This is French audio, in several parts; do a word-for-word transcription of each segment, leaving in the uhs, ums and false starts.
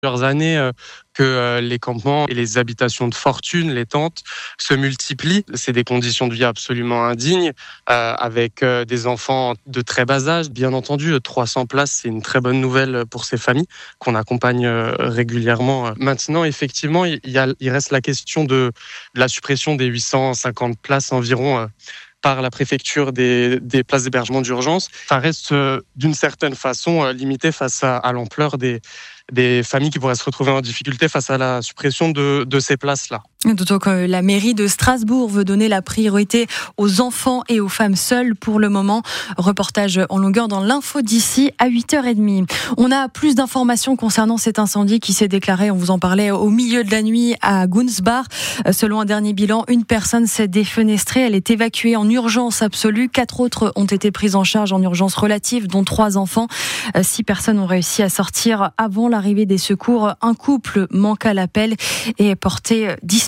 plusieurs années euh, que euh, les campements et les habitations de fortune, les tentes, se multiplient. C'est des conditions de vie absolument indignes, euh, avec euh, des enfants de très bas âge. Bien entendu, trois cents places, c'est une très bonne nouvelle pour ces familles qu'on accompagne euh, régulièrement. Maintenant, effectivement, il, y a, il reste la question de, de la suppression des huit cent cinquante places environ euh, par la préfecture des, des places d'hébergement d'urgence. Ça reste euh, d'une certaine façon euh, limité face à, à l'ampleur des, des familles qui pourraient se retrouver en difficulté face à la suppression de, de ces places-là. D'autant que la mairie de Strasbourg veut donner la priorité aux enfants et aux femmes seules pour le moment. Reportage en longueur dans l'info d'ici à huit heures trente. On a plus d'informations concernant cet incendie qui s'est déclaré, on vous en parlait, au milieu de la nuit à Gunzbach. Selon un dernier bilan, une personne s'est défenestrée. Elle est évacuée en urgence absolue. Quatre autres ont été prises en charge en urgence relative, dont trois enfants. Six personnes ont réussi à sortir avant l'arrivée des secours. Un couple manque à l'appel et est porté disparu.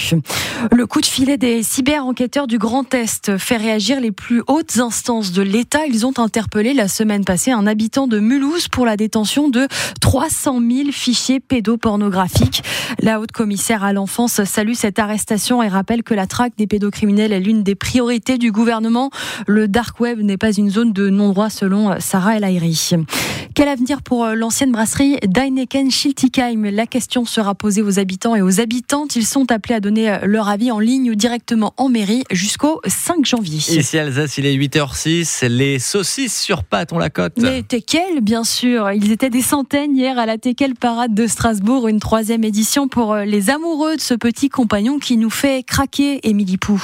Le coup de filet des cyber-enquêteurs du Grand Est fait réagir les plus hautes instances de l'État. Ils ont interpellé la semaine passée un habitant de Mulhouse pour la détention de trois cent mille fichiers pédopornographiques. La haute-commissaire à l'enfance salue cette arrestation et rappelle que la traque des pédocriminels est l'une des priorités du gouvernement. Le dark web n'est pas une zone de non-droit selon Sarah El Haïry. Quel avenir pour l'ancienne brasserie d'Heineken-Schiltigheim ? La question sera posée aux habitants et aux habitantes. Ils sont appelés à donner leur avis en ligne ou directement en mairie jusqu'au cinq janvier. Ici Alsace, il est huit heures six. Les saucisses sur pâte, on la cote. Les teckels, bien sûr. Ils étaient des centaines hier à la Teckel Parade de Strasbourg. Une troisième édition pour les amoureux de ce petit compagnon qui nous fait craquer, Émilie Pou.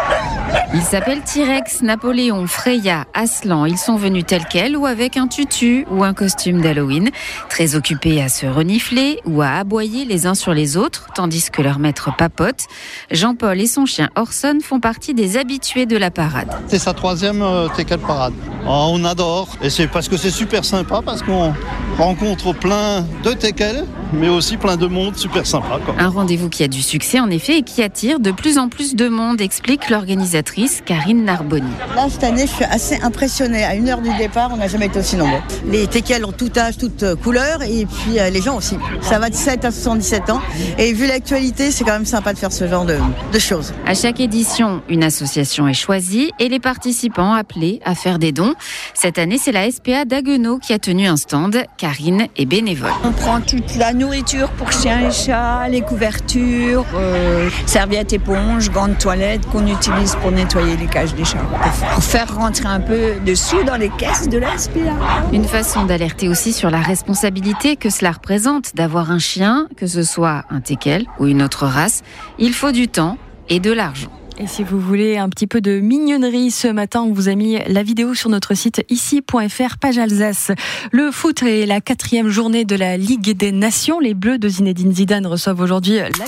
Ils s'appellent T-Rex, Napoléon, Freya, Aslan. Ils sont venus tels quels ou avec un tutu ou un costume d'Halloween, très occupés à se renifler ou à aboyer les uns sur les autres, tandis que leur maître papote. Jean-Paul et son chien Orson font partie des habitués de la parade. C'est sa troisième euh, Teckel Parade. Oh, on adore, et c'est parce que c'est super sympa, parce qu'on rencontre plein de Teckel, mais aussi plein de monde super sympa, quoi. Un rendez-vous qui a du succès en effet et qui attire de plus en plus de monde, explique l'organisatrice Karine Narboni. Là, cette année, je suis assez impressionnée. À une heure du départ, on n'a jamais été aussi nombreux. Les Teckel ont tout âge, toutes couleurs, et puis euh, les gens aussi. Ça va de sept à soixante-dix-sept ans. Et vu l'actualité, c'est quand même sympa de faire ce genre de, de choses. À chaque édition, une association est choisie et les participants appelés à faire des dons. Cette année, c'est la S P A d'Haguenau qui a tenu un stand. Karine est bénévole. On prend toute la nourriture pour chiens et chats, les couvertures, euh, serviettes, éponges, gants de toilette qu'on utilise pour nettoyer les cages des chats. Pour faire rentrer un peu de sous dans les caisses de la S P A. Une façon d'alerter aussi sur la responsabilité que cela représente d'avoir un chien, que ce soit un teckel ou une autre race. Il faut du temps et de l'argent. Et si vous voulez un petit peu de mignonnerie, ce matin, on vous a mis la vidéo sur notre site ici point f r, page Alsace. Le foot est la quatrième journée de la Ligue des Nations. Les Bleus de Zinedine Zidane reçoivent aujourd'hui la...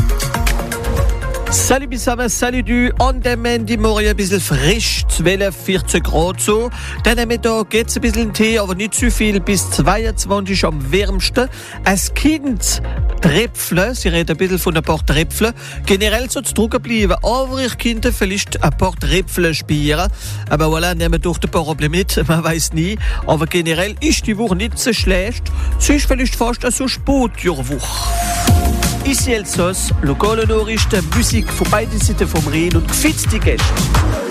Salut Bissama, salut du Andement, die morgen ein bisschen frisch, zwölf, vierzehn Grad so. Dann am Mittag geht's ein bisschen Tee, aber nicht zu viel, bis zweiundzwanzig am wärmsten. Als Kind Tröpfle, sie reden ein bisschen von ein paar Tröpfle. Generell soll es trocken bleiben, aber ich könnte vielleicht ein paar Tröpfle spielen. Aber voilà, nehmen wir doch ein paar Probleme mit, man weiß nie. Aber generell ist die Woche nicht so schlecht. Es ist vielleicht fast eine so Sportjahrwoche. Ici Elsass, lokale Nachrichten, Musik von beiden Seiten vom Rhein und gefitzte Gäste.